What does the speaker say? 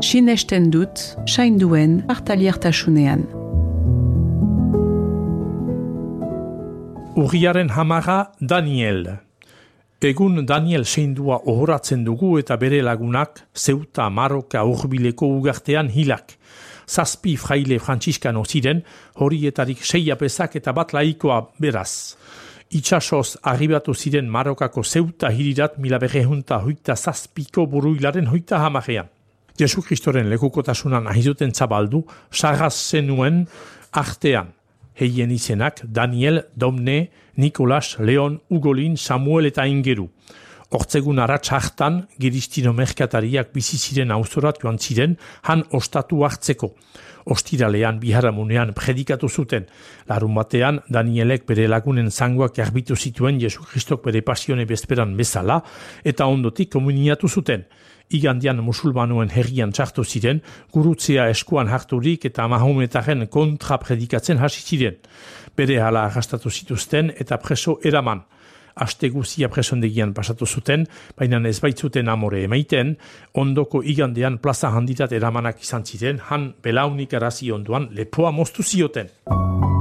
sinesten dut, sainduen partaliertasunean. Urriaren 10 Daniel. Egun Daniel seindua ohoratzen dugu eta bere lagunak Zeuta, Maroka, hurbileko ugartean hilak. 7 fraile frantziskano ziren, horietarik 6 apezak eta bat laikoa beraz. Itxasoz arribatu ziren Marokako Zeuta hirirat 1907ko buruilaren 30ean. Jesu Kristoren lekukotasunan ahizuten zabaldu, sagaz zenuen artean. Heien izenak Daniel, Domne, Nikolas, Leon, Ugolin, Samuel eta Ingeru. Hortzegun aratz hartan, giristino merkatariak bizi ziren auzorat joan ziren, han ostatu hartzeko. Ostiralean biharamunean predikatu zuten. Larun batean, Danielek bere lagunen zangoak garbitu zituen Jesu Kristok bere pasione bezperan bezala, eta ondotik komuniatu zuten. Igandian musulmanoen herrian txartu ziren, gurutzea eskuan harturik eta Mahometaren kontra predikatzen hasi ziren. Bere hala arrastatu zituzten eta preso eraman. Aste guzia presondegian pasatu zuten, baina ez baitzuten amore emaiten, ondoko igandean plaza handitat eramanak izan ziren, han belaunik arazi onduan lepoa moztu zioten.